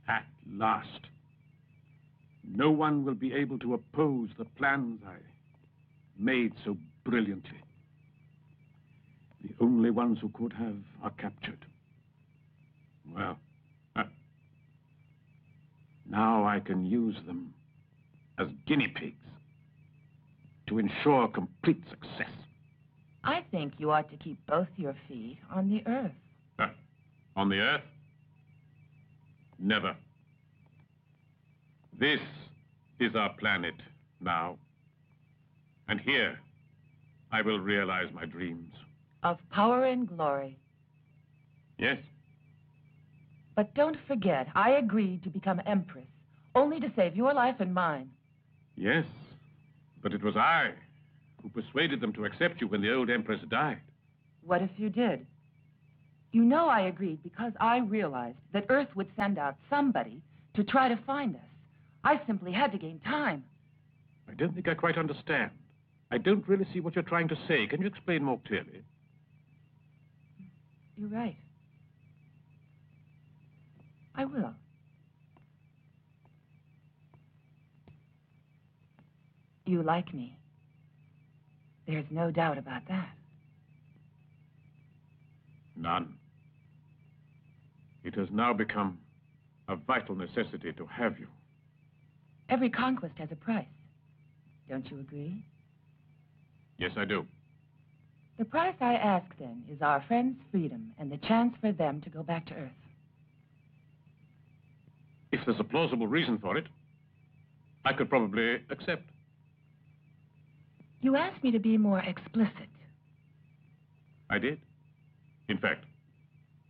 At last. No one will be able to oppose the plans I made so brilliantly. The only ones who could have are captured. Well, now I can use them as guinea pigs to ensure complete success. I think you ought to keep both your feet on the earth. On the earth? Never. This is our planet now. And here, I will realize my dreams. Of power and glory. Yes? But don't forget, I agreed to become Empress, only to save your life and mine. Yes, but it was I who persuaded them to accept you when the old Empress died. What if you did? You know I agreed because I realized that Earth would send out somebody to try to find us. I simply had to gain time. I don't think I quite understand. I don't really see what you're trying to say. Can you explain more clearly? You're right. I will. You like me. There's no doubt about that. None. It has now become a vital necessity to have you. Every conquest has a price. Don't you agree? Yes, I do. The price I ask, then, is our friends' freedom and the chance for them to go back to Earth. If there's a plausible reason for it, I could probably accept. You asked me to be more explicit. I did. In fact,